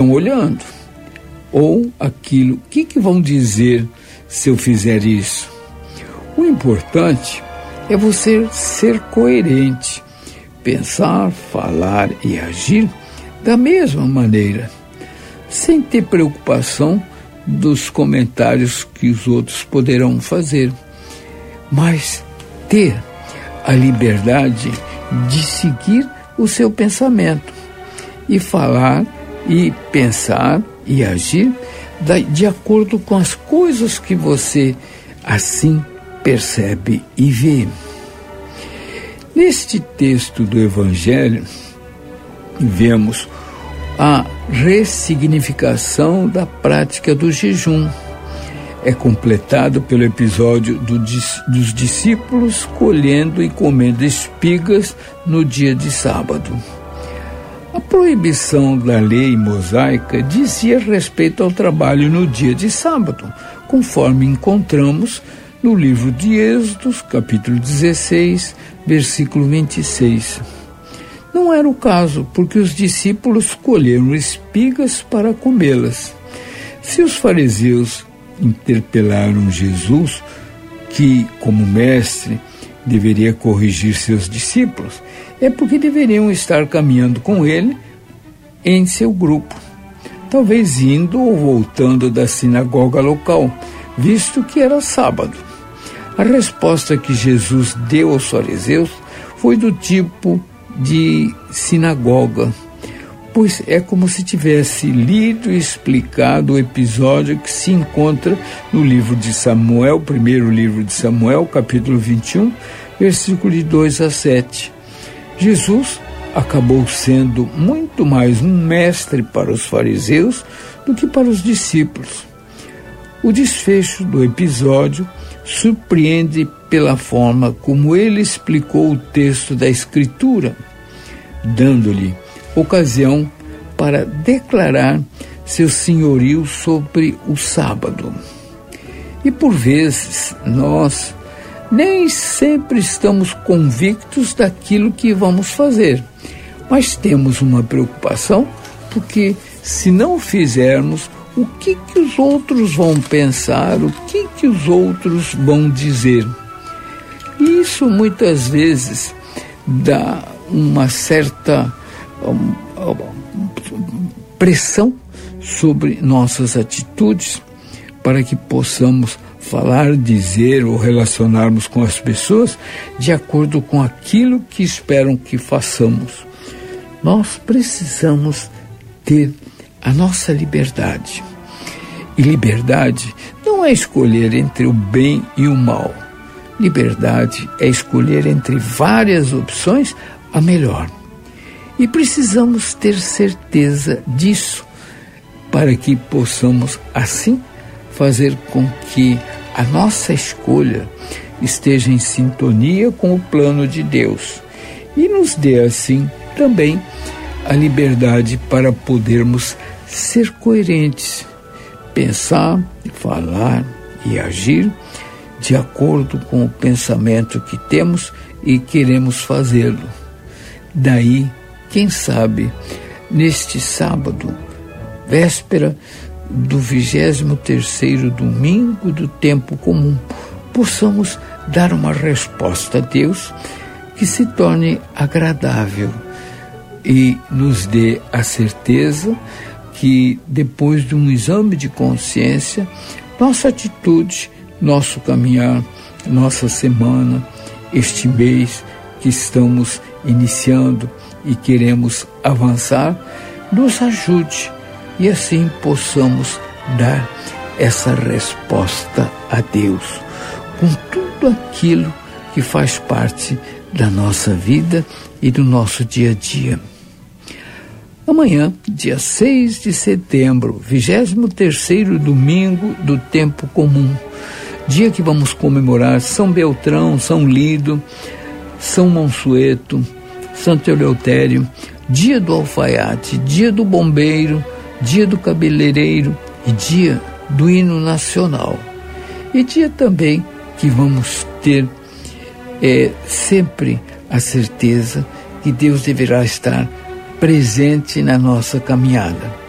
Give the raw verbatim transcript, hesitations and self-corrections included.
estão olhando. Ou aquilo, o que, que vão dizer se eu fizer isso? O importante é você ser coerente, pensar, falar e agir da mesma maneira, sem ter preocupação dos comentários que os outros poderão fazer, mas ter a liberdade de seguir o seu pensamento e falar e pensar e agir de acordo com as coisas que você assim percebe e vê. Neste texto do Evangelho, vemos a ressignificação da prática do jejum. É completado pelo episódio do, dos discípulos colhendo e comendo espigas no dia de sábado. A proibição da lei mosaica dizia respeito ao trabalho no dia de sábado, conforme encontramos no livro de Êxodos, capítulo dezesseis, versículo vinte e seis. Não era o caso, porque os discípulos colheram espigas para comê-las. Se os fariseus interpelaram Jesus, que, como mestre, deveria corrigir seus discípulos, é porque deveriam estar caminhando com ele em seu grupo, talvez indo ou voltando da sinagoga local, visto que era sábado. A resposta que Jesus deu aos fariseus foi do tipo de sinagoga, pois é como se tivesse lido e explicado o episódio que se encontra no livro de Samuel, primeiro livro de Samuel, capítulo vinte e um, versículo de dois a sete. Jesus acabou sendo muito mais um mestre para os fariseus do que para os discípulos. O desfecho do episódio surpreende pela forma como ele explicou o texto da Escritura, dando-lhe ocasião para declarar seu senhorio sobre o sábado. E por vezes nós nem sempre estamos convictos daquilo que vamos fazer, mas temos uma preocupação, porque se não fizermos, o que que os outros vão pensar, o que que os outros vão dizer? E isso muitas vezes dá uma certa um, um, pressão sobre nossas atitudes para que possamos falar, dizer ou relacionarmos com as pessoas de acordo com aquilo que esperam que façamos. Nós precisamos ter a nossa liberdade. E liberdade não é escolher entre o bem e o mal. Liberdade é escolher entre várias opções a melhor. E precisamos ter certeza disso para que possamos, assim, fazer com que a nossa escolha esteja em sintonia com o plano de Deus e nos dê, assim, também a liberdade para podermos ser coerentes, pensar, falar e agir de acordo com o pensamento que temos e queremos fazê-lo. Daí, quem sabe, neste sábado, véspera do vigésimo terceiro domingo do tempo comum, possamos dar uma resposta a Deus que se torne agradável e nos dê a certeza que, depois de um exame de consciência, nossa atitude, nosso caminhar, nossa semana, este mês que estamos iniciando e queremos avançar, nos ajude e assim possamos dar essa resposta a Deus com tudo aquilo que faz parte da nossa vida e do nosso dia a dia. Amanhã, dia seis de setembro, vigésimo terceiro domingo do tempo comum, dia que vamos comemorar São Beltrão, São Lido, São Monsueto, Santo Eleutério, dia do alfaiate, dia do bombeiro, dia do cabeleireiro e dia do hino nacional. E dia também que vamos ter é, sempre a certeza que Deus deverá estar presente na nossa caminhada.